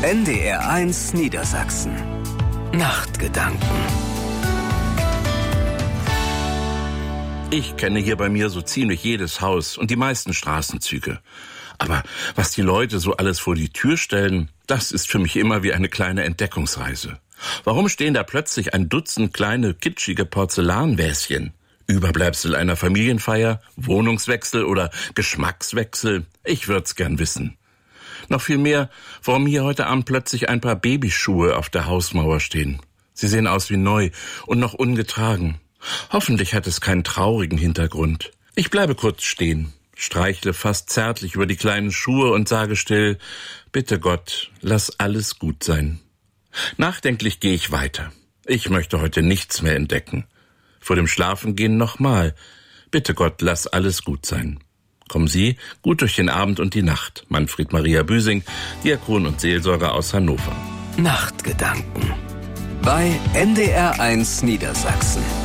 NDR1 Niedersachsen. Nachtgedanken. Ich kenne hier bei mir so ziemlich jedes Haus und die meisten Straßenzüge. Aber was die Leute so alles vor die Tür stellen, das ist für mich immer wie eine kleine Entdeckungsreise. Warum stehen da plötzlich ein Dutzend kleine, kitschige Porzellanväschen? Überbleibsel einer Familienfeier, Wohnungswechsel oder Geschmackswechsel? Ich würd's gern wissen. Noch viel mehr, warum hier heute Abend plötzlich ein paar Babyschuhe auf der Hausmauer stehen. Sie sehen aus wie neu und noch ungetragen. Hoffentlich hat es keinen traurigen Hintergrund. Ich bleibe kurz stehen, streichle fast zärtlich über die kleinen Schuhe und sage still, bitte Gott, lass alles gut sein. Nachdenklich gehe ich weiter. Ich möchte heute nichts mehr entdecken. Vor dem Schlafengehen nochmal. Bitte Gott, lass alles gut sein. Kommen Sie gut durch den Abend und die Nacht. Manfred Maria Büsing, Diakon und Seelsorger aus Hannover. Nachtgedanken bei NDR1 Niedersachsen.